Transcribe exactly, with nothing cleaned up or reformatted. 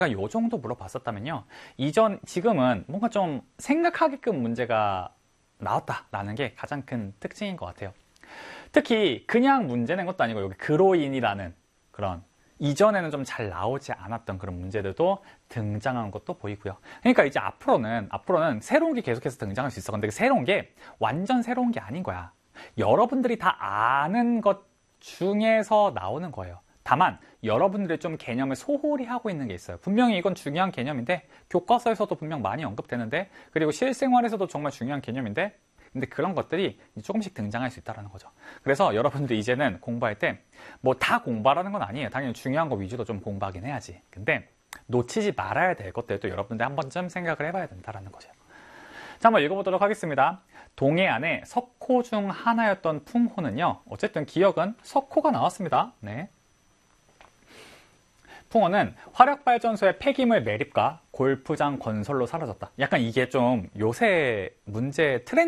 요 정도 물어봤었다면요. 이전, 지금은 뭔가 좀 생각하게끔 문제가 나왔다라는 게 가장 큰 특징인 것 같아요. 특히 그냥 문제 낸 것도 아니고 여기 그로인이라는 그런 이전에는 좀 잘 나오지 않았던 그런 문제들도 등장한 것도 보이고요. 그러니까 이제 앞으로는 앞으로는 새로운 게 계속해서 등장할 수 있어. 근데 그 새로운 게 완전 새로운 게 아닌 거야. 여러분들이 다 아는 것 중에서 나오는 거예요. 다만 여러분들이 좀 개념을 소홀히 하고 있는 게 있어요. 분명히 이건 중요한 개념인데 교과서에서도 분명 많이 언급되는데, 그리고 실생활에서도 정말 중요한 개념인데, 근데 그런 것들이 조금씩 등장할 수 있다는 거죠. 그래서 여러분들이 이제는 공부할 때 뭐 다 공부하라는 건 아니에요. 당연히 중요한 거 위주로 좀 공부하긴 해야지. 근데 놓치지 말아야 될 것들도 여러분들 한 번쯤 생각을 해봐야 된다는 거죠. 자, 한번 읽어보도록 하겠습니다. 동해안의 석호 중 하나였던 풍호는요, 어쨌든 기억은 석호가 나왔습니다. 네. 풍호는 화력발전소의 폐기물 매립과 골프장 건설로 사라졌다. 약간 이게 좀 요새 문제 트렌드